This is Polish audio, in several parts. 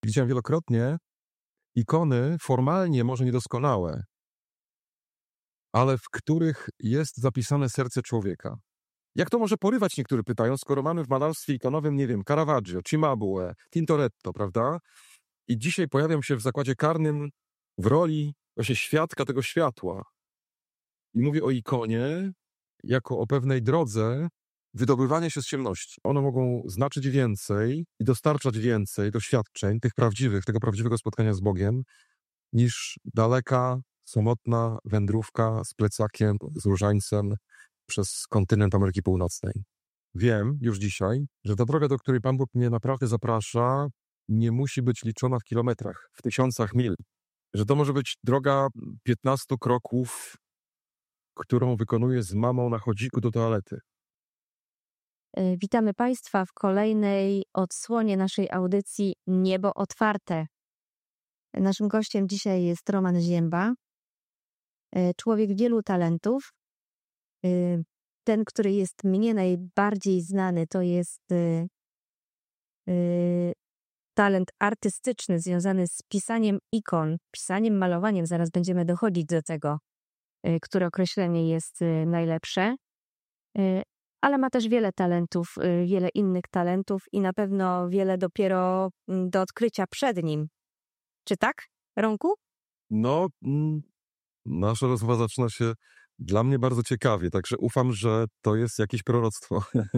Widziałem wielokrotnie ikony formalnie może niedoskonałe, ale w których jest zapisane serce człowieka. Jak to może porywać, niektórzy pytają, skoro mamy w malarstwie ikonowym, nie wiem, Caravaggio, Cimabue, Tintoretto, prawda? I dzisiaj pojawiam się w zakładzie karnym w roli właśnie świadka tego światła. I mówię o ikonie jako o pewnej drodze wydobywania się z ciemności. One mogą znaczyć więcej i dostarczać więcej doświadczeń tych prawdziwych, tego prawdziwego spotkania z Bogiem, niż daleka, samotna wędrówka z plecakiem, z różańcem przez kontynent Ameryki Północnej. Wiem już dzisiaj, że ta droga, do której Pan Bóg mnie naprawdę zaprasza, nie musi być liczona w kilometrach, w tysiącach mil. Że to może być droga 15 kroków, którą wykonuję z mamą na chodziku do toalety. Witamy Państwa w kolejnej odsłonie naszej audycji Niebo Otwarte. Naszym gościem dzisiaj jest Roman Zięba, człowiek wielu talentów. Ten, który jest mnie najbardziej znany, to jest talent artystyczny związany z pisaniem ikon, pisaniem, malowaniem. Zaraz będziemy dochodzić do tego, które określenie jest najlepsze. Ale ma też wiele talentów, wiele innych talentów i na pewno wiele dopiero do odkrycia przed nim. Czy tak, Romku? No, nasza rozmowa zaczyna się dla mnie bardzo ciekawie, także ufam, że to jest jakieś proroctwo.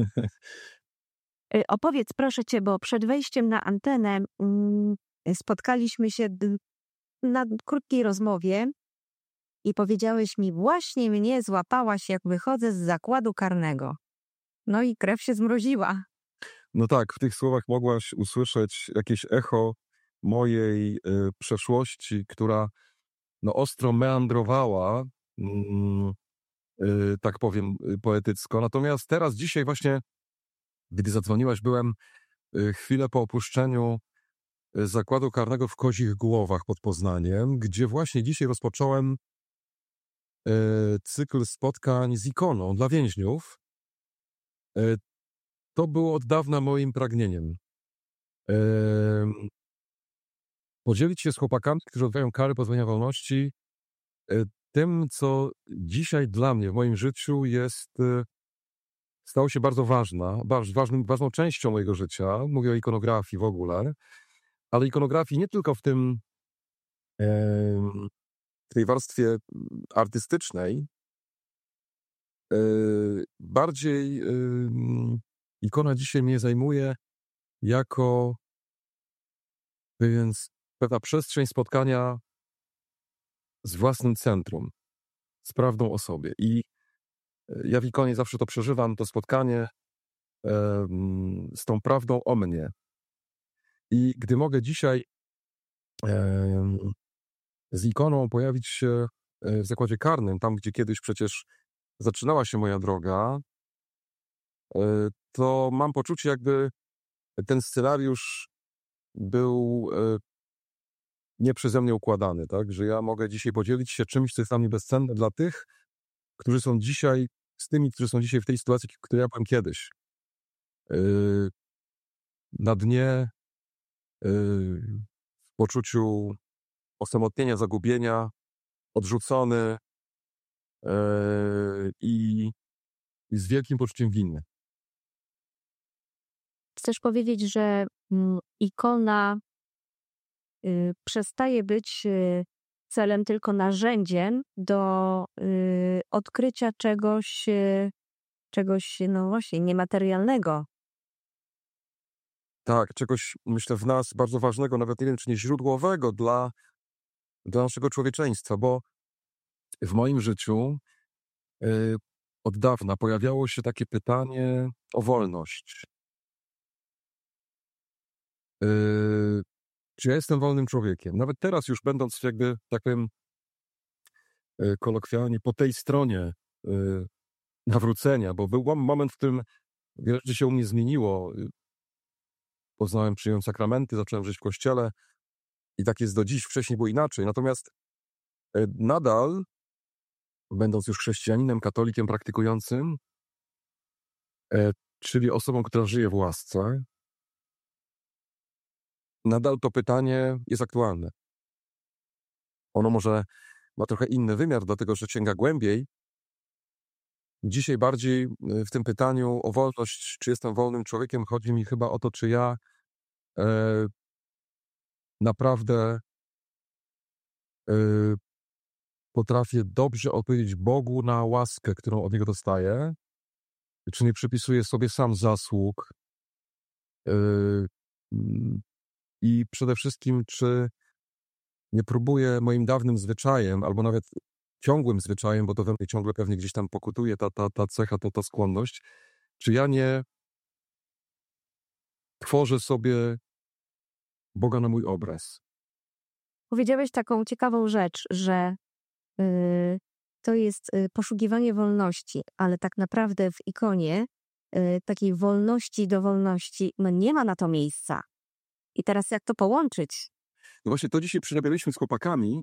Opowiedz proszę Cię, bo przed wejściem na antenę spotkaliśmy się na krótkiej rozmowie i powiedziałeś mi, właśnie mnie złapałaś, jak wychodzę z zakładu karnego. No i krew się zmroziła. No tak, w tych słowach mogłaś usłyszeć jakieś echo mojej przeszłości, która ostro meandrowała, tak powiem poetycko. Natomiast teraz, dzisiaj właśnie, gdy zadzwoniłaś, byłem chwilę po opuszczeniu zakładu karnego w Kozich Głowach pod Poznaniem, gdzie właśnie dzisiaj rozpocząłem cykl spotkań z ikoną dla więźniów. To było od dawna moim pragnieniem. Podzielić się z chłopakami, którzy odbywają kary pozbawienia wolności, tym, co dzisiaj dla mnie w moim życiu stało się bardzo ważną częścią mojego życia. Mówię o ikonografii w ogóle, ale ikonografii nie tylko w tej warstwie artystycznej. Bardziej ikona dzisiaj mnie zajmuje jako pewna przestrzeń spotkania z własnym centrum, z prawdą o sobie. I ja w ikonie zawsze to przeżywam, to spotkanie z tą prawdą o mnie. I gdy mogę dzisiaj z ikoną pojawić się w zakładzie karnym, tam gdzie kiedyś przecież zaczynała się moja droga, to mam poczucie, jakby ten scenariusz był nie przeze mnie układany, tak? Że ja mogę dzisiaj podzielić się czymś, co jest dla mnie bezcenne dla tych, którzy są dzisiaj, z tymi, którzy są dzisiaj w tej sytuacji, w której ja byłem kiedyś. Na dnie, w poczuciu osamotnienia, zagubienia, odrzucony i z wielkim poczuciem winy. Chcesz powiedzieć, że ikona przestaje być celem, tylko narzędziem do odkrycia czegoś, no właśnie, niematerialnego. Tak, czegoś, myślę, w nas bardzo ważnego, nawet nie wiem, czy nie źródłowego dla naszego człowieczeństwa, bo w moim życiu od dawna pojawiało się takie pytanie o wolność. Czy ja jestem wolnym człowiekiem? Nawet teraz już będąc jakby, tak powiem, kolokwialnie po tej stronie nawrócenia, bo był moment, w którym wiele rzeczy się u mnie zmieniło. Poznałem, przyjąłem sakramenty, zacząłem żyć w kościele i tak jest do dziś. Wcześniej było inaczej. Natomiast nadal, będąc już chrześcijaninem, katolikiem praktykującym, czyli osobą, która żyje w łasce, nadal to pytanie jest aktualne. Ono może ma trochę inny wymiar, dlatego że sięga głębiej. Dzisiaj bardziej w tym pytaniu o wolność, czy jestem wolnym człowiekiem, chodzi mi chyba o to, czy ja naprawdę potrafię dobrze odpowiedzieć Bogu na łaskę, którą od Niego dostaję, czy nie przypisuję sobie sam zasług i przede wszystkim, czy nie próbuję moim dawnym zwyczajem, albo nawet ciągłym zwyczajem, bo to we mnie ciągle pewnie gdzieś tam pokutuje ta cecha, ta skłonność, czy ja nie tworzę sobie Boga na mój obraz. Powiedziałeś taką ciekawą rzecz, że to jest poszukiwanie wolności, ale tak naprawdę w ikonie takiej wolności do wolności nie ma na to miejsca. I teraz jak to połączyć? No właśnie, to dzisiaj przerabialiśmy z chłopakami.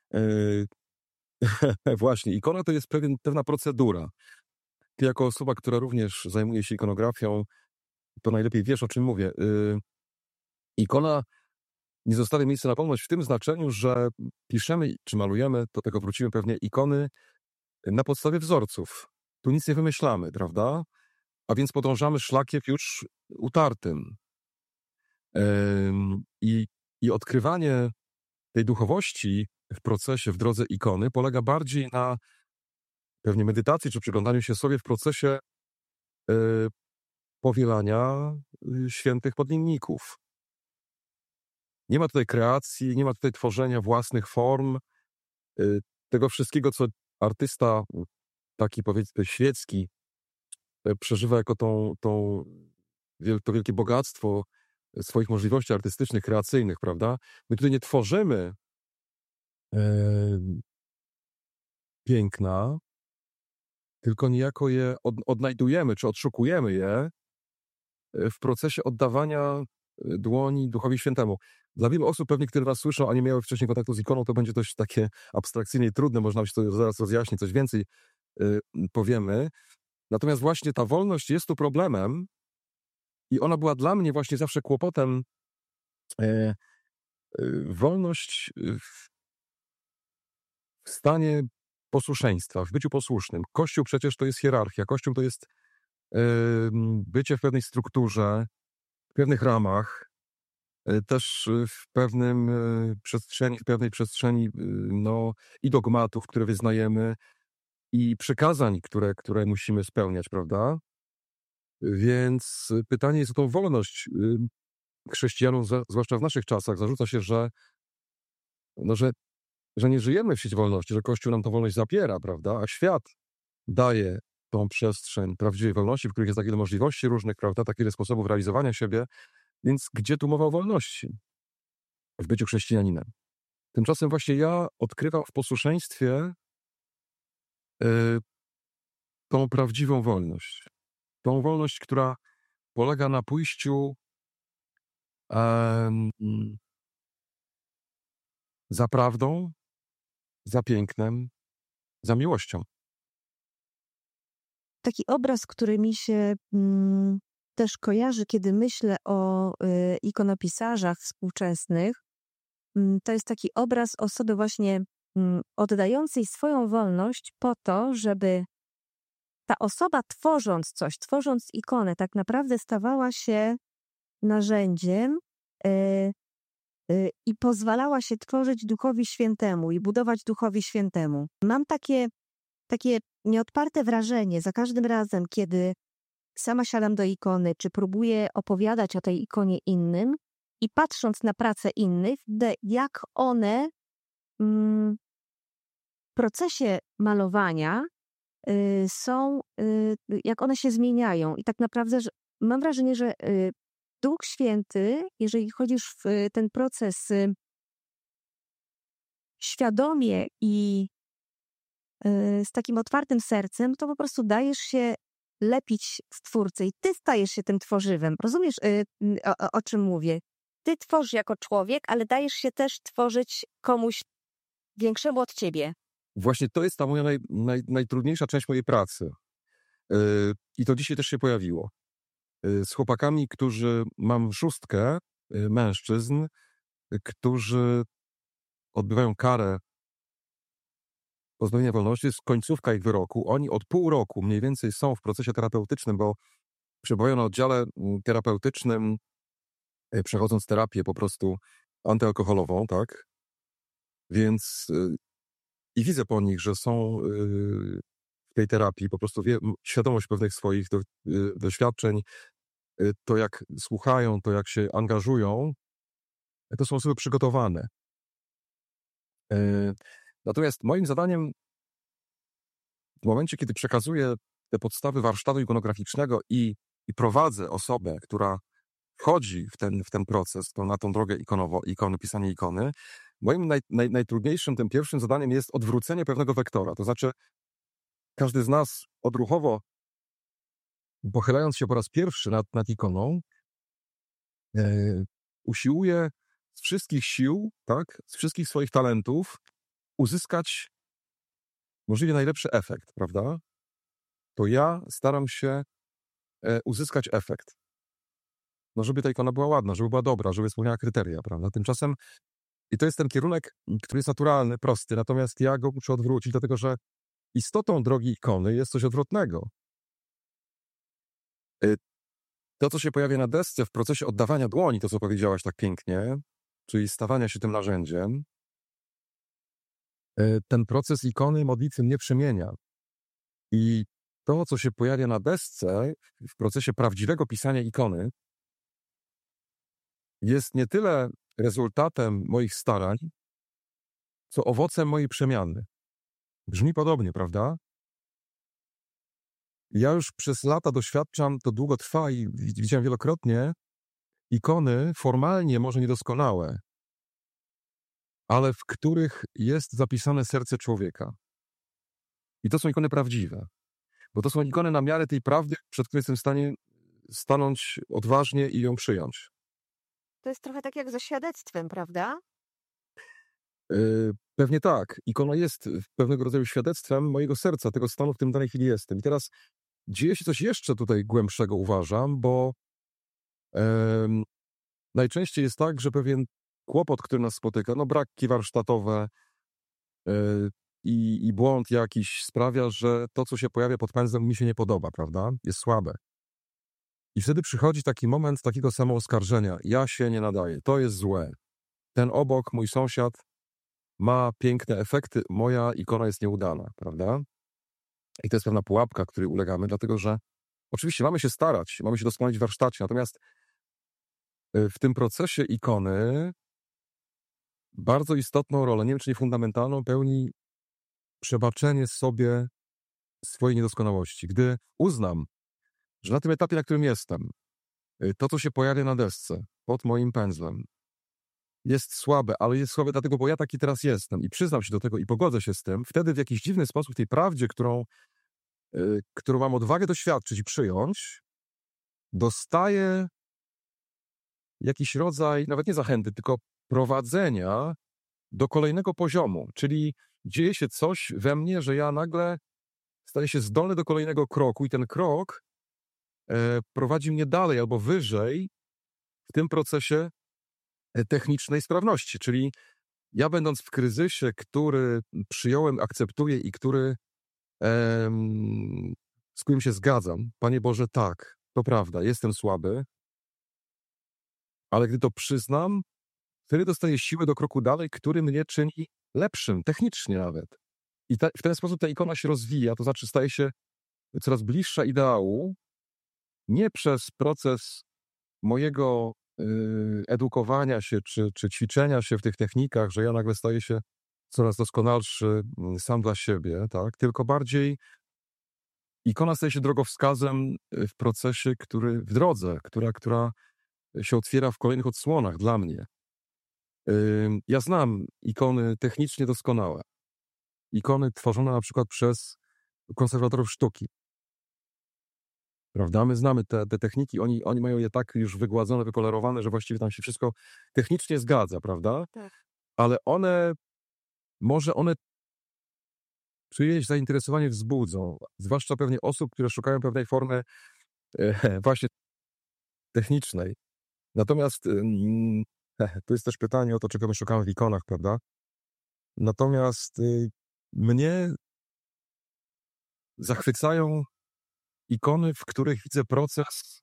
Właśnie, ikona to jest pewna procedura. Ty jako osoba, która również zajmuje się ikonografią, to najlepiej wiesz, o czym mówię. Ikona nie zostawia miejsca na wolność w tym znaczeniu, że piszemy czy malujemy, do tego wrócimy pewnie, ikony na podstawie wzorców. Tu nic nie wymyślamy, prawda? A więc podążamy szlakiem już utartym. I odkrywanie tej duchowości w procesie, w drodze ikony polega bardziej na pewnie medytacji czy przyglądaniu się sobie w procesie powielania świętych podmienników. Nie ma tutaj kreacji, nie ma tutaj tworzenia własnych form, tego wszystkiego, co artysta taki powiedzmy świecki przeżywa jako to wielkie bogactwo swoich możliwości artystycznych, kreacyjnych, prawda? My tutaj nie tworzymy piękna, tylko niejako je odnajdujemy, czy odszukujemy je w procesie oddawania dłoni Duchowi Świętemu. Dla wielu osób pewnie, które nas słyszą, a nie miały wcześniej kontaktu z ikoną, to będzie dość takie abstrakcyjnie trudne, można by się to zaraz rozjaśnić, coś więcej powiemy. Natomiast właśnie ta wolność jest tu problemem i ona była dla mnie właśnie zawsze kłopotem. Wolność w stanie posłuszeństwa, w byciu posłusznym. Kościół przecież to jest hierarchia. Kościół to jest bycie w pewnej strukturze, w pewnych ramach, też w pewnej przestrzeni i dogmatów, które wyznajemy, i przykazań, które musimy spełniać, prawda? Więc pytanie jest o tą wolność. Chrześcijanom, zwłaszcza w naszych czasach, zarzuca się, że nie żyjemy w sieci wolności, że Kościół nam tą wolność zabiera, prawda? A świat daje tą przestrzeń prawdziwej wolności, w której jest tak wiele możliwości różnych, prawda? Tak wiele sposobów realizowania siebie. Więc gdzie tu mowa o wolności w byciu chrześcijaninem? Tymczasem właśnie ja odkrywam w posłuszeństwie tą prawdziwą wolność. Tą wolność, która polega na pójściu za prawdą, za pięknem, za miłością. Taki obraz, który mi się też kojarzy, kiedy myślę o ikonopisarzach współczesnych, to jest taki obraz osoby właśnie oddającej swoją wolność po to, żeby ta osoba tworząc coś, tworząc ikonę, tak naprawdę stawała się narzędziem i pozwalała się tworzyć Duchowi Świętemu i budować Duchowi Świętemu. Mam takie nieodparte wrażenie za każdym razem, kiedy sama siadam do ikony, czy próbuję opowiadać o tej ikonie innym i patrząc na pracę innych, jak one w procesie malowania są, jak one się zmieniają. I tak naprawdę mam wrażenie, że Duch Święty, jeżeli chodzisz w ten proces świadomie i z takim otwartym sercem, to po prostu dajesz się lepić w Twórcy i ty stajesz się tym tworzywem. Rozumiesz, o czym mówię? Ty tworzysz jako człowiek, ale dajesz się też tworzyć komuś większemu od ciebie. Właśnie to jest ta moja najtrudniejsza część mojej pracy. I to dzisiaj też się pojawiło. Z chłopakami, którzy mam 6, mężczyzn, którzy odbywają karę pozbawienia wolności, jest końcówka ich wyroku. Oni od pół roku mniej więcej są w procesie terapeutycznym, bo przebywają na oddziale terapeutycznym, przechodząc terapię po prostu antyalkoholową, tak? Więc i widzę po nich, że są w tej terapii, po prostu świadomość pewnych swoich doświadczeń, to jak słuchają, to jak się angażują, to są osoby przygotowane. Natomiast moim zadaniem w momencie, kiedy przekazuję te podstawy warsztatu ikonograficznego i prowadzę osobę, która wchodzi w ten proces, na tą drogę pisania ikony, moim najtrudniejszym, tym pierwszym zadaniem jest odwrócenie pewnego wektora. To znaczy każdy z nas odruchowo, pochylając się po raz pierwszy nad ikoną, usiłuje z wszystkich sił, tak, z wszystkich swoich talentów uzyskać możliwie najlepszy efekt, prawda? To ja staram się uzyskać efekt. No, żeby ta ikona była ładna, żeby była dobra, żeby spełniała kryteria, prawda? Tymczasem, i to jest ten kierunek, który jest naturalny, prosty, natomiast ja go muszę odwrócić, dlatego że istotą drogi ikony jest coś odwrotnego. To, co się pojawia na desce w procesie oddawania dłoni, to co powiedziałaś tak pięknie, czyli stawania się tym narzędziem, ten proces ikony modlitwy mnie przemienia. I to, co się pojawia na desce w procesie prawdziwego pisania ikony, jest nie tyle rezultatem moich starań, co owocem mojej przemiany. Brzmi podobnie, prawda? Ja już przez lata doświadczam, to długo trwa i widziałem wielokrotnie, ikony formalnie może niedoskonałe, ale w których jest zapisane serce człowieka. I to są ikony prawdziwe, bo to są ikony na miarę tej prawdy, przed którą jestem w stanie stanąć odważnie i ją przyjąć. To jest trochę tak jak ze świadectwem, prawda? Pewnie tak. Ikona jest pewnego rodzaju świadectwem mojego serca, tego stanu, w którym w danej chwili jestem. I teraz dzieje się coś jeszcze tutaj głębszego, uważam, bo najczęściej jest tak, że pewien kłopot, który nas spotyka, no braki warsztatowe i błąd jakiś sprawia, że to, co się pojawia pod pędzlem, mi się nie podoba, prawda? Jest słabe. I wtedy przychodzi taki moment takiego samooskarżenia. Ja się nie nadaję, to jest złe. Ten obok, mój sąsiad, ma piękne efekty, moja ikona jest nieudana, prawda? I to jest pewna pułapka, której ulegamy, dlatego że oczywiście mamy się starać, mamy się doskonalić w warsztacie, natomiast w tym procesie ikony bardzo istotną rolę, nie wiem czy nie fundamentalną, pełni przebaczenie sobie swojej niedoskonałości. Gdy uznam, że na tym etapie, na którym jestem, to, co się pojawia na desce, pod moim pędzlem, jest słabe, ale jest słabe dlatego, bo ja taki teraz jestem i przyznam się do tego i pogodzę się z tym, wtedy w jakiś dziwny sposób tej prawdzie, którą mam odwagę doświadczyć i przyjąć, dostaję jakiś rodzaj, nawet nie zachęty, tylko prowadzenia do kolejnego poziomu, czyli dzieje się coś we mnie, że ja nagle staję się zdolny do kolejnego kroku i ten krok prowadzi mnie dalej albo wyżej w tym procesie technicznej sprawności, czyli ja będąc w kryzysie, który przyjąłem, akceptuję i z którym się zgadzam, Panie Boże, tak, to prawda, jestem słaby, ale gdy to przyznam, wtedy dostaję siłę do kroku dalej, który mnie czyni lepszym, technicznie nawet. I w ten sposób ta ikona się rozwija, to znaczy staje się coraz bliższa ideału, nie przez proces mojego edukowania się czy ćwiczenia się w tych technikach, że ja nagle staję się coraz doskonalszy sam dla siebie, tak? Tylko bardziej ikona staje się drogowskazem w procesie, w drodze, która się otwiera w kolejnych odsłonach dla mnie. Ja znam ikony technicznie doskonałe. Ikony tworzone na przykład przez konserwatorów sztuki. Prawda? My znamy te techniki, oni mają je tak już wygładzone, wypolerowane, że właściwie tam się wszystko technicznie zgadza, prawda? Tak. Ale może one czyjeś zainteresowanie wzbudzą, zwłaszcza pewnie osób, które szukają pewnej formy właśnie technicznej. Natomiast to jest też pytanie o to, czego my szukamy w ikonach, prawda? Natomiast mnie zachwycają ikony, w których widzę proces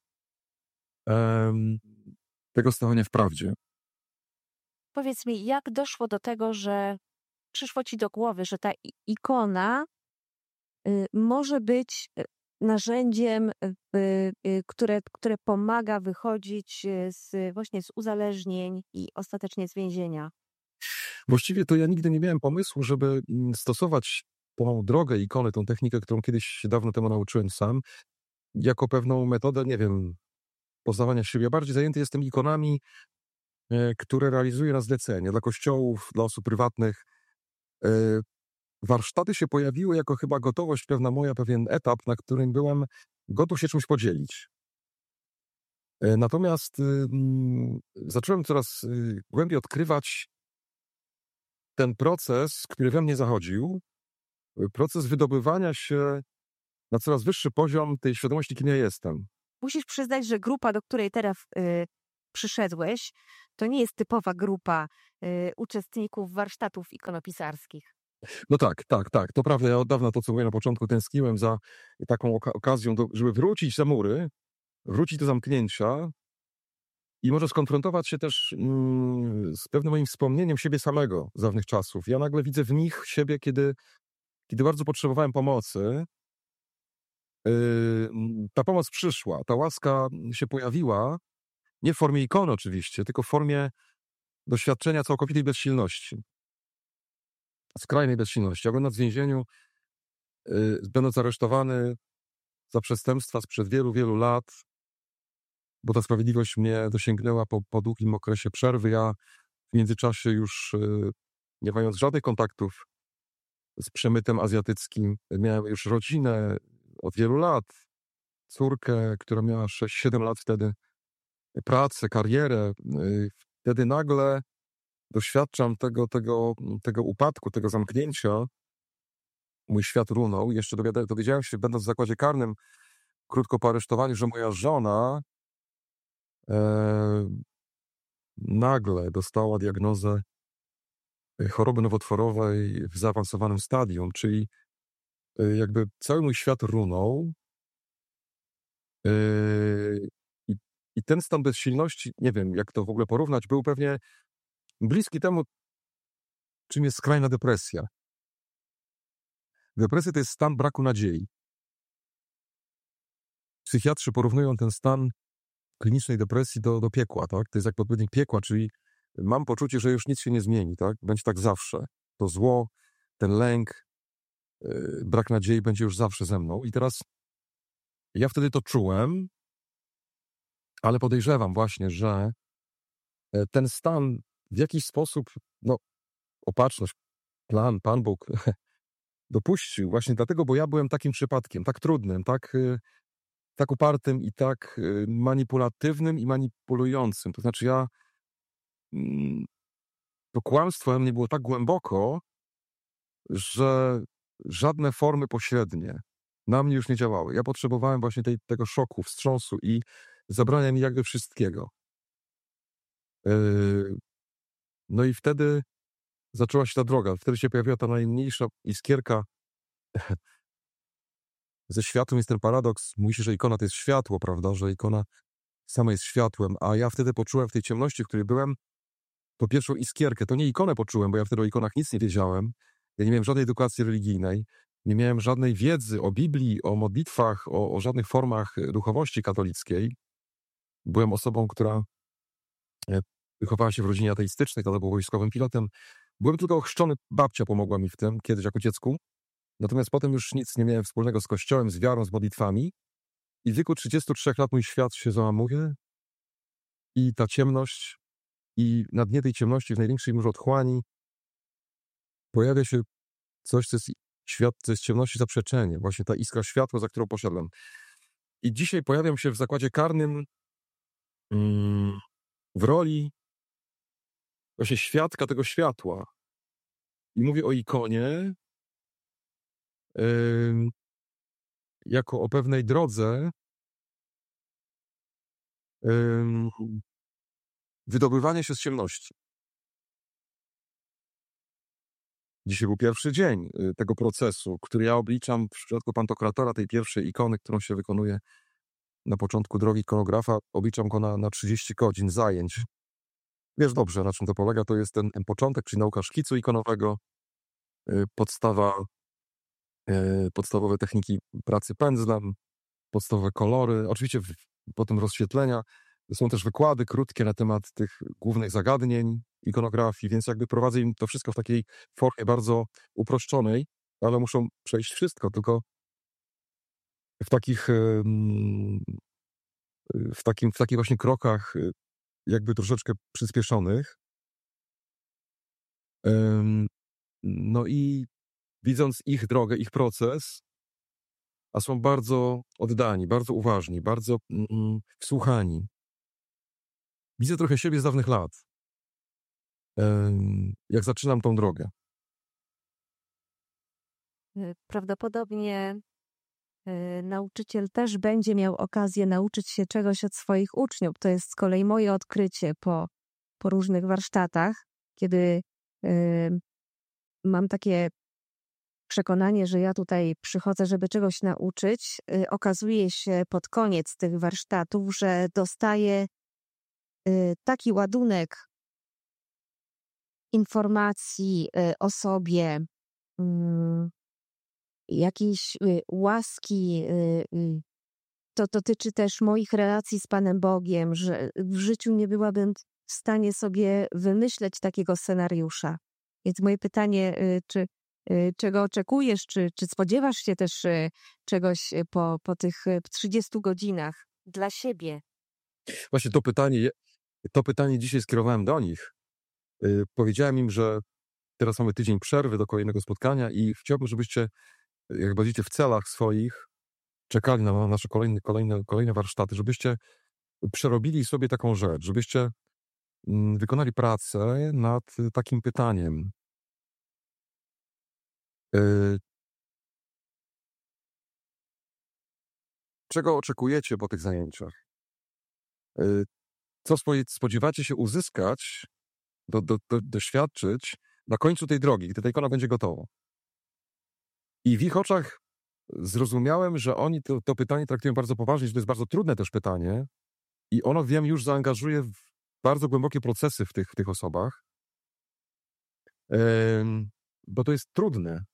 tego stawania w prawdzie. Powiedz mi, jak doszło do tego, że przyszło ci do głowy, że ta ikona może być narzędziem, które pomaga wychodzić właśnie z uzależnień i ostatecznie z więzienia? Właściwie to ja nigdy nie miałem pomysłu, żeby stosować tą drogę ikony, tą technikę, którą kiedyś się dawno temu nauczyłem sam, jako pewną metodę, nie wiem, poznawania siebie. Ja bardziej zajęty jestem ikonami, które realizuję na zlecenie dla kościołów, dla osób prywatnych. Warsztaty się pojawiły jako chyba gotowość pewna moja, pewien etap, na którym byłem gotów się czymś podzielić. Natomiast zacząłem coraz głębiej odkrywać ten proces, który we mnie zachodził, proces wydobywania się na coraz wyższy poziom tej świadomości, kim ja jestem. Musisz przyznać, że grupa, do której teraz przyszedłeś, to nie jest typowa grupa uczestników warsztatów ikonopisarskich. No tak. To prawda, ja od dawna to, co mówiłem na początku, tęskniłem za taką okazją, żeby wrócić za mury, wrócić do zamknięcia i może skonfrontować się też z pewnym moim wspomnieniem siebie samego z dawnych czasów. Ja nagle widzę w nich siebie, kiedy bardzo potrzebowałem pomocy. Ta pomoc przyszła, ta łaska się pojawiła, nie w formie ikony oczywiście, tylko w formie doświadczenia całkowitej bezsilności. Skrajnej bezsilności. Ja będąc w więzieniu, będąc aresztowany za przestępstwa sprzed wielu, wielu lat, bo ta sprawiedliwość mnie dosięgnęła po długim okresie przerwy. Ja w międzyczasie już, nie mając żadnych kontaktów z przemytem azjatyckim, miałem już rodzinę od wielu lat, córkę, która miała 6-7 lat wtedy, pracę, karierę. Wtedy nagle doświadczam tego upadku, tego zamknięcia. Mój świat runął. Jeszcze dowiedziałem się, będąc w zakładzie karnym, krótko po aresztowaniu, że moja żona nagle dostała diagnozę choroby nowotworowej w zaawansowanym stadium, czyli jakby cały mój świat runął. I ten stan bezsilności, nie wiem jak to w ogóle porównać, był pewnie bliski temu, czym jest skrajna depresja. Depresja to jest stan braku nadziei. Psychiatrzy porównują ten stan klinicznej depresji do piekła, tak? To jest jak odpowiednik piekła, czyli mam poczucie, że już nic się nie zmieni, tak? Będzie tak zawsze. To zło, ten lęk, brak nadziei będzie już zawsze ze mną. I teraz ja wtedy to czułem, ale podejrzewam właśnie, że ten stan w jakiś sposób, opatrzność, plan, Pan Bóg dopuścił właśnie dlatego, bo ja byłem takim przypadkiem, tak trudnym, tak upartym i tak manipulatywnym i manipulującym. To znaczy to kłamstwo we mnie było tak głęboko, że żadne formy pośrednie na mnie już nie działały. Ja potrzebowałem właśnie tego szoku, wstrząsu i zabrania mi jakby wszystkiego. No i wtedy zaczęła się ta droga. Wtedy się pojawiła ta najmniejsza iskierka ze światłem. Jest ten paradoks. Mówi się, że ikona to jest światło, prawda? Że ikona sama jest światłem. A ja wtedy poczułem w tej ciemności, w której byłem, to pierwszą iskierkę. To nie ikonę poczułem, bo ja wtedy o ikonach nic nie wiedziałem. Ja nie miałem żadnej edukacji religijnej. Nie miałem żadnej wiedzy o Biblii, o modlitwach, o żadnych formach duchowości katolickiej. Byłem osobą, która wychowała się w rodzinie ateistycznej, tata był wojskowym pilotem. Byłem tylko ochrzczony, babcia pomogła mi w tym kiedyś jako dziecku. Natomiast potem już nic nie miałem wspólnego z Kościołem, z wiarą, z modlitwami. I w wieku 33 lat mój świat się załamuje i ta ciemność, i na dnie tej ciemności, w największej murze otchłani, pojawia się coś, co jest świat, co jest ciemności zaprzeczenie. Właśnie ta iskra światła, za którą poszedłem. I dzisiaj pojawiam się w zakładzie karnym w roli właśnie świadka tego światła. I mówię o ikonie jako o pewnej drodze, wydobywanie się z ciemności. Dzisiaj był pierwszy dzień tego procesu, który ja obliczam w przypadku Pantokratora, tej pierwszej ikony, którą się wykonuje na początku drogi ikonografa, obliczam go na 30 godzin zajęć. Wiesz dobrze, na czym to polega. To jest ten początek, czyli nauka szkicu ikonowego, podstawowe techniki pracy pędzlem, podstawowe kolory, oczywiście potem rozświetlenia. Są też wykłady krótkie na temat tych głównych zagadnień ikonografii, więc jakby prowadzę im to wszystko w takiej formie bardzo uproszczonej, ale muszą przejść wszystko, tylko w takich właśnie krokach jakby troszeczkę przyspieszonych. No i widząc ich drogę, ich proces, a są bardzo oddani, bardzo uważni, bardzo wsłuchani. Widzę trochę siebie z dawnych lat, jak zaczynam tą drogę. Prawdopodobnie nauczyciel też będzie miał okazję nauczyć się czegoś od swoich uczniów. To jest z kolei moje odkrycie po różnych warsztatach, kiedy mam takie przekonanie, że ja tutaj przychodzę, żeby czegoś nauczyć. Okazuje się pod koniec tych warsztatów, że dostaję taki ładunek informacji o sobie, jakiejś łaski. To dotyczy też moich relacji z Panem Bogiem, że w życiu nie byłabym w stanie sobie wymyśleć takiego scenariusza. Więc moje pytanie, czego oczekujesz, czy spodziewasz się też czegoś po tych 30 godzinach dla siebie? Właśnie to pytanie dzisiaj skierowałem do nich. Powiedziałem im, że teraz mamy tydzień przerwy do kolejnego spotkania i chciałbym, żebyście, jak będziecie w celach swoich, czekali na nasze kolejne warsztaty, żebyście przerobili sobie taką rzecz, żebyście wykonali pracę nad takim pytaniem. Czego oczekujecie po tych zajęciach? Co spodziewacie się uzyskać, doświadczyć na końcu tej drogi, gdy ta ikona będzie gotowa? I w ich oczach zrozumiałem, że oni to pytanie traktują bardzo poważnie, że to jest bardzo trudne też pytanie i ono, wiem, już zaangażuje w bardzo głębokie procesy w tych osobach, bo to jest trudne.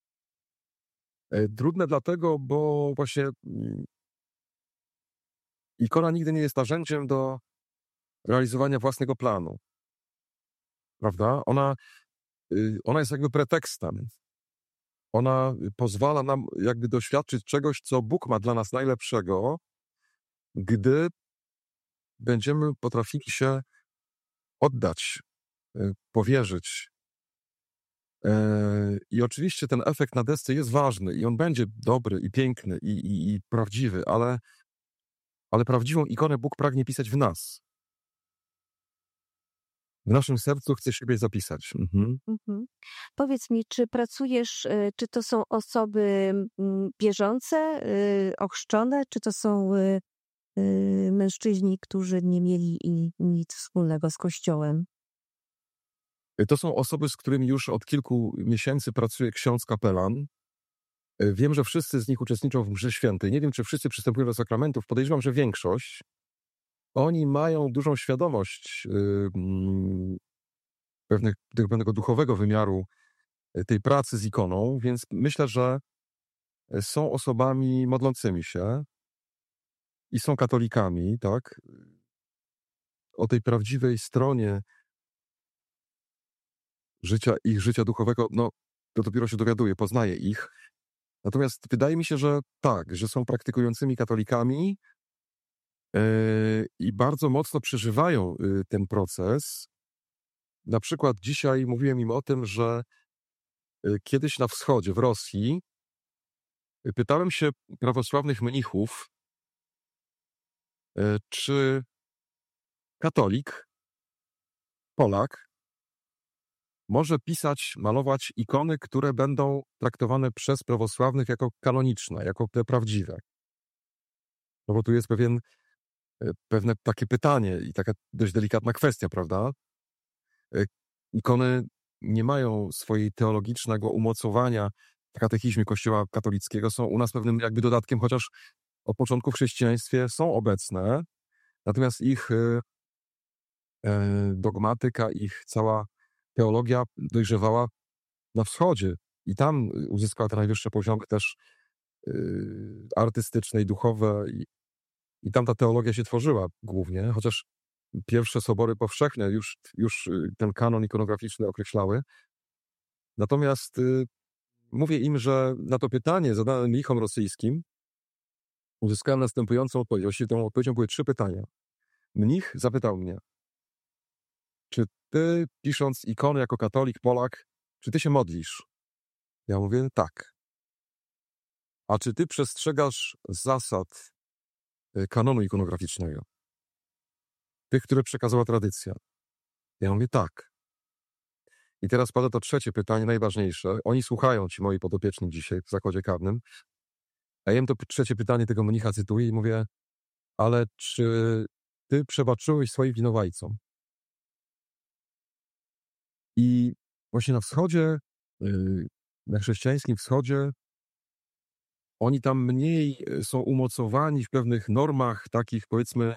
Trudne dlatego, bo właśnie ikona nigdy nie jest narzędziem do realizowania własnego planu. Prawda? Ona jest jakby pretekstem. Ona pozwala nam jakby doświadczyć czegoś, co Bóg ma dla nas najlepszego, gdy będziemy potrafili się oddać, powierzyć. I oczywiście ten efekt na desce jest ważny i on będzie dobry i piękny i prawdziwy, ale prawdziwą ikonę Bóg pragnie pisać w nas. W naszym sercu chce siebie zapisać. Powiedz mi, czy pracujesz, czy to są osoby bieżące, ochrzczone, czy to są mężczyźni, którzy nie mieli nic wspólnego z Kościołem? To są osoby, z którymi już od kilku miesięcy pracuje ksiądz kapelan. Wiem, że wszyscy z nich uczestniczą w mszy świętej. Nie wiem, czy wszyscy przystępują do sakramentów. Podejrzewam, że większość. Oni mają dużą świadomość pewnego duchowego wymiaru tej pracy z ikoną, więc myślę, że są osobami modlącymi się i są katolikami, tak? O tej prawdziwej stronie ich życia duchowego, no to dopiero się dowiaduję, poznaję ich. Natomiast wydaje mi się, że tak, że są praktykującymi katolikami i bardzo mocno przeżywają ten proces. Na przykład dzisiaj mówiłem im o tym, że kiedyś na wschodzie, w Rosji, pytałem się prawosławnych mnichów, czy katolik, Polak, może pisać, malować ikony, które będą traktowane przez prawosławnych jako kanoniczne, jako te prawdziwe. No bo tu jest pewien pewne takie pytanie i taka dość delikatna kwestia, prawda? Ikony nie mają swojego teologicznego umocowania w katechizmie Kościoła katolickiego, są u nas pewnym jakby dodatkiem, chociaż od początku w chrześcijaństwie są obecne, natomiast ich dogmatyka, ich cała teologia dojrzewała na wschodzie i tam uzyskała te najwyższe poziomy też artystyczne i duchowe i tam ta teologia się tworzyła głównie, chociaż pierwsze sobory powszechne już ten kanon ikonograficzny określały. Natomiast mówię im, że na to pytanie zadane mnichom rosyjskim uzyskałem następującą odpowiedź. Właściwie tą odpowiedzią były 3 pytania. Mnich zapytał mnie, czy ty, pisząc ikony jako katolik, Polak, czy ty się modlisz? Ja mówię, tak. A czy ty przestrzegasz zasad kanonu ikonograficznego? Tych, które przekazała tradycja? Ja mówię, tak. I teraz pada to 3 pytanie, najważniejsze. Oni słuchają, ci moi podopieczni dzisiaj w zakładzie karnym. A ja im to 3 pytanie tego mnicha cytuję i mówię, ale czy ty przebaczyłeś swoim winowajcom? I właśnie na wschodzie, na chrześcijańskim wschodzie, oni tam mniej są umocowani w pewnych normach takich, powiedzmy,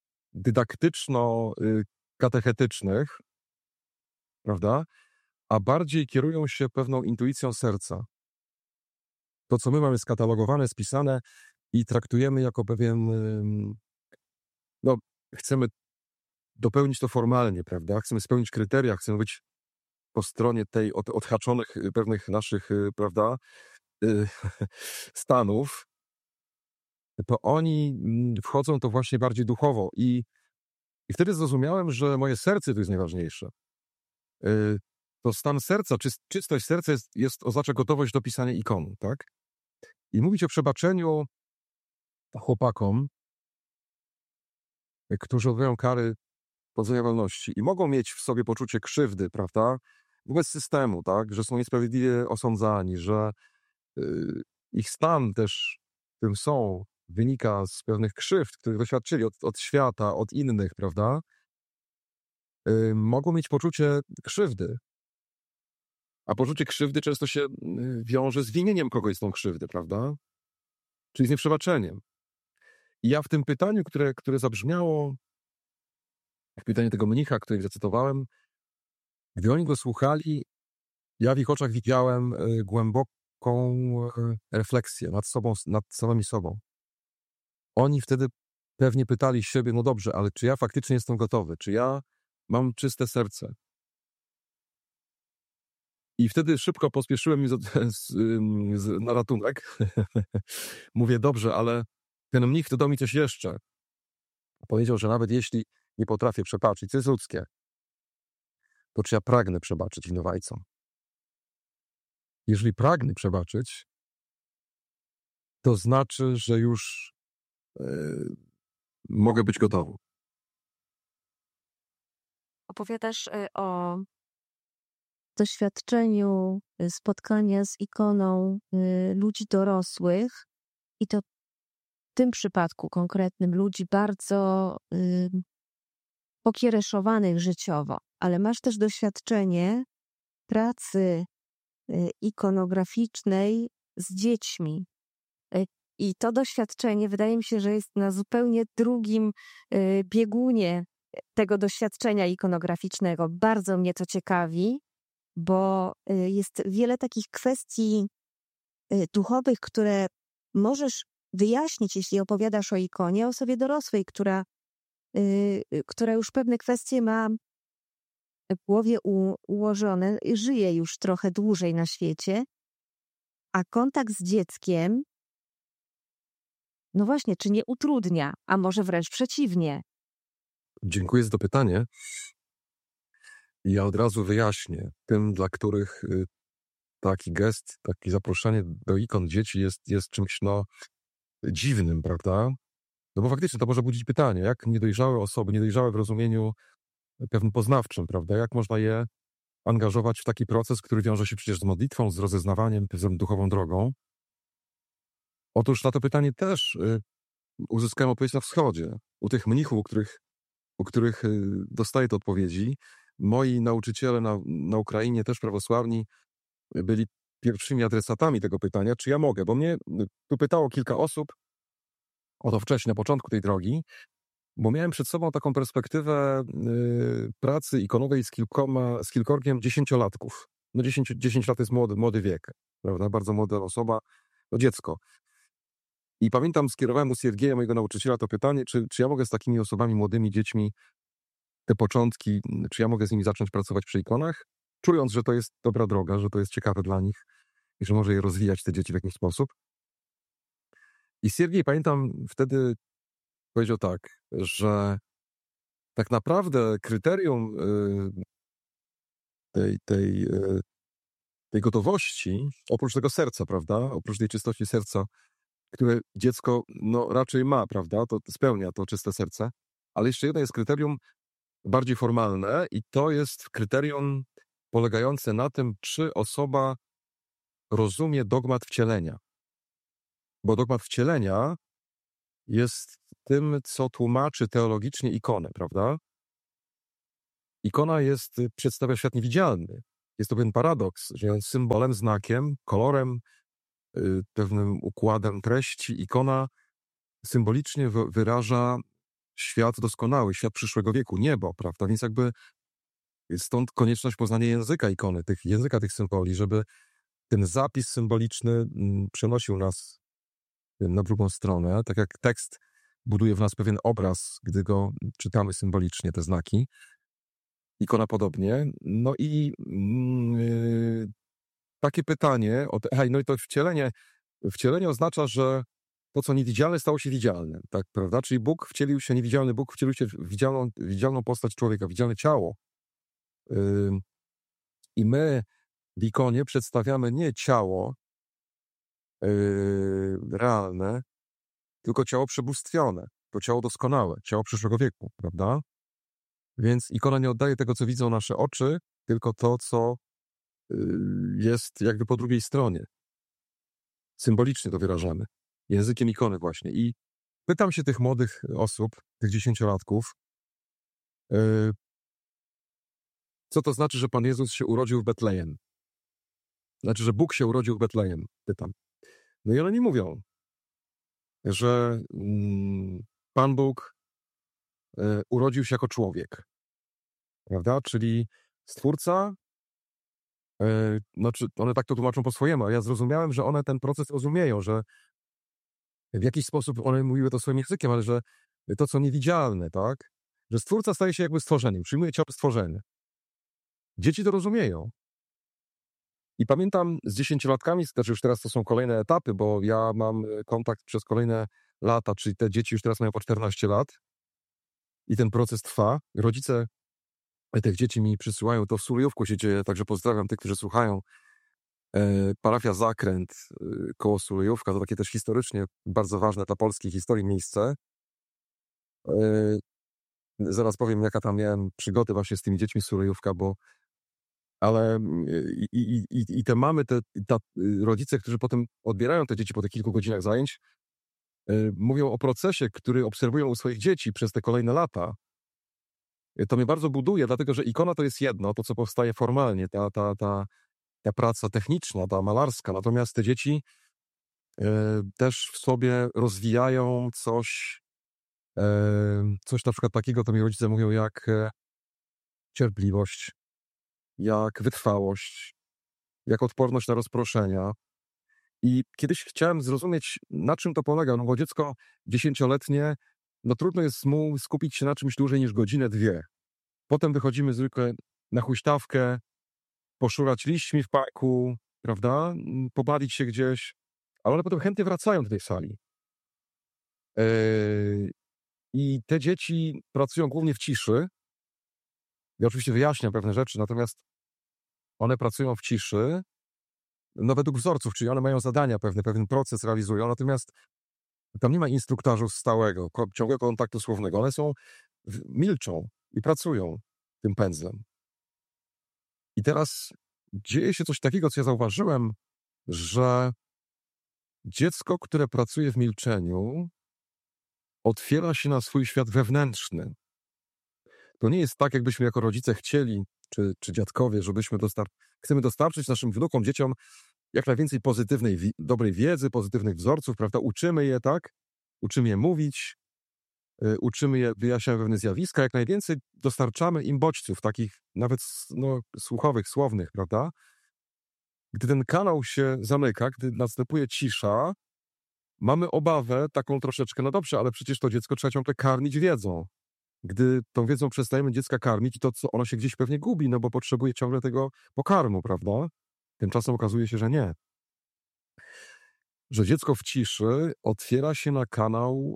dydaktyczno-katechetycznych, prawda? A bardziej kierują się pewną intuicją serca. To, co my mamy skatalogowane, spisane i traktujemy jako pewien, no, chcemy dopełnić to formalnie, prawda? Chcemy spełnić kryteria, chcemy być po stronie tej odhaczonych pewnych naszych, prawda, stanów, to oni wchodzą to właśnie bardziej duchowo i wtedy zrozumiałem, że moje serce to jest najważniejsze. To stan serca, czystość serca oznacza gotowość do pisania ikonu, tak? I mówić o przebaczeniu chłopakom, którzy odbywają kary pozbawienia wolności i mogą mieć w sobie poczucie krzywdy, prawda? Wobec systemu, tak? Że są niesprawiedliwie osądzani, że ich stan też, w którym są, wynika z pewnych krzywd, których doświadczyli od świata, od innych, prawda? Mogą mieć poczucie krzywdy. A poczucie krzywdy często się wiąże z winieniem kogoś z tą krzywdy, prawda? Czyli z nieprzebaczeniem. I ja w tym pytaniu, które zabrzmiało, w pytaniu tego mnicha, który zacytowałem, gdy oni go słuchali, ja w ich oczach widziałem głęboką refleksję nad samymi sobą. Oni wtedy pewnie pytali siebie, no dobrze, ale czy ja faktycznie jestem gotowy? Czy ja mam czyste serce? I wtedy szybko pospieszyłem na ratunek. Mówię, dobrze, ale ten mnich dodał mi coś jeszcze. Powiedział, że nawet jeśli nie potrafię przebaczyć, co jest ludzkie, to czy ja pragnę przebaczyć winowajcom? Jeżeli pragnę przebaczyć, to znaczy, że już mogę być gotowy. Opowiadasz o doświadczeniu spotkania z ikoną ludzi dorosłych i to w tym przypadku konkretnym ludzi bardzo pokiereszowanych życiowo, ale masz też doświadczenie pracy ikonograficznej z dziećmi. I to doświadczenie wydaje mi się, że jest na zupełnie drugim biegunie tego doświadczenia ikonograficznego. Bardzo mnie to ciekawi, bo jest wiele takich kwestii duchowych, które możesz wyjaśnić, jeśli opowiadasz o ikonie, o osobie dorosłej, która już pewne kwestie ma w głowie ułożone, żyje już trochę dłużej na świecie, a kontakt z dzieckiem, no właśnie, czy nie utrudnia, a może wręcz przeciwnie? Dziękuję za to pytanie. Ja od razu wyjaśnię tym, dla których taki gest, takie zaproszenie do ikon dzieci jest czymś dziwnym, prawda? No bo faktycznie to może budzić pytanie, jak niedojrzałe osoby, niedojrzałe w rozumieniu pewnym poznawczym, prawda? Jak można je angażować w taki proces, który wiąże się przecież z modlitwą, z rozeznawaniem, z duchową drogą? Otóż na to pytanie też uzyskałem odpowiedź na wschodzie. U tych mnichów, u których dostaję te odpowiedzi. Moi nauczyciele na Ukrainie, też prawosławni, byli pierwszymi adresatami tego pytania, czy ja mogę, bo mnie tu pytało kilka osób o to wcześniej, na początku tej drogi, bo miałem przed sobą taką perspektywę pracy ikonowej z kilkorgiem 10-latków. No 10 lat jest młody wiek, prawda? Bardzo młoda osoba, no dziecko. I pamiętam, skierowałem do Siergieja, mojego nauczyciela, to pytanie, czy ja mogę z takimi osobami, młodymi dziećmi, te początki, czy ja mogę z nimi zacząć pracować przy ikonach, czując, że to jest dobra droga, że to jest ciekawe dla nich i że może je rozwijać, te dzieci, w jakiś sposób. I Siergiej, pamiętam, wtedy powiedział tak, że tak naprawdę kryterium tej gotowości, oprócz tego serca, prawda, oprócz tej czystości serca, które dziecko no, raczej ma, prawda, to spełnia to czyste serce, ale jeszcze jedno jest kryterium bardziej formalne i to jest kryterium polegające na tym, czy osoba rozumie dogmat wcielenia. Bo dogmat wcielenia jest tym, co tłumaczy teologicznie ikonę, prawda? Ikona przedstawia świat niewidzialny. Jest to pewien paradoks, że symbolem, znakiem, kolorem, pewnym układem treści ikona symbolicznie wyraża świat doskonały, świat przyszłego wieku, niebo, prawda? Więc jakby stąd konieczność poznania języka ikony, języka tych symboli, żeby ten zapis symboliczny przenosił nas na drugą stronę, tak jak tekst buduje w nas pewien obraz, gdy go czytamy symbolicznie, te znaki. Ikona podobnie. No i takie pytanie, no i to wcielenie oznacza, że to, co niewidzialne, stało się widzialne, tak, prawda? Czyli niewidzialny Bóg wcielił się w widzialną postać człowieka, widzialne ciało. I my w ikonie przedstawiamy nie ciało realne, tylko ciało przebóstwione, to ciało doskonałe, ciało przyszłego wieku, prawda? Więc ikona nie oddaje tego, co widzą nasze oczy, tylko to, co jest jakby po drugiej stronie. Symbolicznie to wyrażamy. Językiem ikony właśnie. I pytam się tych młodych osób, tych 10-latków, co to znaczy, że Pan Jezus się urodził w Betlejem? Znaczy, że Bóg się urodził w Betlejem, pytam. No i one mi mówią, że Pan Bóg urodził się jako człowiek, prawda? Czyli Stwórca, znaczy one tak to tłumaczą po swojemu, a ja zrozumiałem, że one ten proces rozumieją, że w jakiś sposób one mówiły to swoim językiem, ale że to, co niewidzialne, tak? Że Stwórca staje się jakby stworzeniem, przyjmuje ciało stworzenie. Dzieci to rozumieją. I pamiętam z 10-latkami, znaczy już teraz to są kolejne etapy, bo ja mam kontakt przez kolejne lata, czyli te dzieci już teraz mają po 14 lat i ten proces trwa. Rodzice tych dzieci mi przysyłają, to w Sulejówku się dzieje, także pozdrawiam tych, którzy słuchają. Parafia Zakręt koło Sulejówka, to takie też historycznie bardzo ważne dla polskiej historii miejsce. Zaraz powiem, jaka tam miałem przygody właśnie z tymi dziećmi z Sulejówka, ale i te mamy, rodzice, którzy potem odbierają te dzieci po tych kilku godzinach zajęć, mówią o procesie, który obserwują u swoich dzieci przez te kolejne lata. To mnie bardzo buduje, dlatego że ikona to jest jedno, to co powstaje formalnie, ta praca techniczna, ta malarska, natomiast te dzieci też w sobie rozwijają coś na przykład takiego, to mi rodzice mówią, jak cierpliwość, jak wytrwałość, jak odporność na rozproszenia. I kiedyś chciałem zrozumieć, na czym to polega, no bo dziecko 10-letnie, no trudno jest mu skupić się na czymś dłużej niż godzinę, dwie. Potem wychodzimy zwykle na huśtawkę, poszurać liśćmi w parku, prawda, pobawić się gdzieś, ale one potem chętnie wracają do tej sali. I te dzieci pracują głównie w ciszy. Ja oczywiście wyjaśniam pewne rzeczy, natomiast one pracują w ciszy, no według wzorców, czyli one mają zadania pewne, pewien proces realizują, natomiast tam nie ma instruktażu stałego, ciągłego kontaktu słownego. One milczą i pracują tym pędzlem. I teraz dzieje się coś takiego, co ja zauważyłem, że dziecko, które pracuje w milczeniu, otwiera się na swój świat wewnętrzny. To nie jest tak, jakbyśmy jako rodzice chcieli, czy dziadkowie, żebyśmy chcemy dostarczyć naszym wnukom, dzieciom jak najwięcej pozytywnej, dobrej wiedzy, pozytywnych wzorców, prawda? Uczymy je, tak? Uczymy je mówić, uczymy je, wyjaśniamy pewne zjawiska, jak najwięcej dostarczamy im bodźców, takich nawet słuchowych, słownych, prawda? Gdy ten kanał się zamyka, gdy następuje cisza, mamy obawę taką troszeczkę, no dobrze, ale przecież to dziecko trzeba ciągle karmić wiedzą. Gdy tą wiedzą przestajemy dziecka karmić, to ono się gdzieś pewnie gubi, no bo potrzebuje ciągle tego pokarmu, prawda? Tymczasem okazuje się, że nie. Że dziecko w ciszy otwiera się na kanał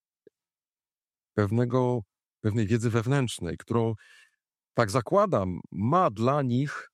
pewnej wiedzy wewnętrznej, którą, tak zakładam, ma dla nich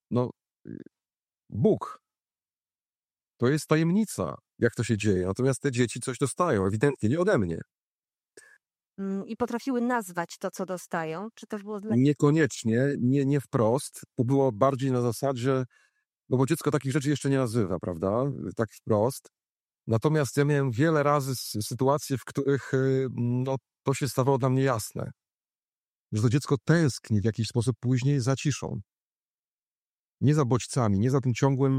Bóg. To jest tajemnica, jak to się dzieje. Natomiast te dzieci coś dostają, ewidentnie nie ode mnie. I potrafiły nazwać to, co dostają? Czy to było dla... Niekoniecznie, nie wprost. To było bardziej na zasadzie, no bo dziecko takich rzeczy jeszcze nie nazywa, prawda? Tak wprost. Natomiast ja miałem wiele razy sytuacje, w których to się stawało dla mnie jasne, że to dziecko tęskni w jakiś sposób później za ciszą. Nie za bodźcami, nie za tym ciągłym